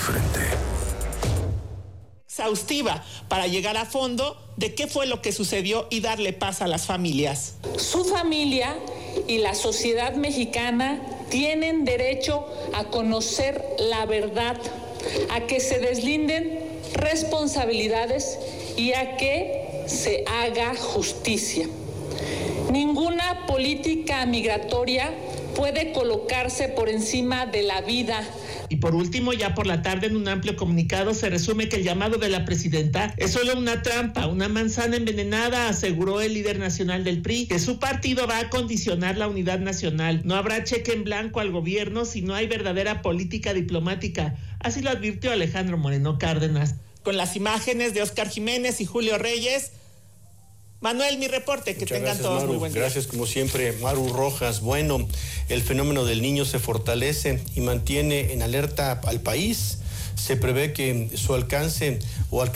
frente. Exhaustiva para llegar a fondo de qué fue lo que sucedió y darle paz a las familias. Su familia y la sociedad mexicana tienen derecho a conocer la verdad, a que se deslinden responsabilidades y a que se haga justicia. Ninguna política migratoria puede colocarse por encima de la vida. Y por último, ya por la tarde, en un amplio comunicado, se resume que el llamado de la presidenta es solo una trampa, una manzana envenenada, aseguró el líder nacional del PRI, que su partido va a condicionar la unidad nacional. No habrá cheque en blanco al gobierno si no hay verdadera política diplomática. Así lo advirtió Alejandro Moreno Cárdenas. Con las imágenes de Óscar Jiménez y Julio Reyes, Manuel, mi reporte, que Muchas tengan gracias, todos Maru. muy buen día. Gracias como siempre, Maru Rojas. Bueno, el fenómeno del Niño se fortalece y mantiene en alerta al país. Se prevé que su alcance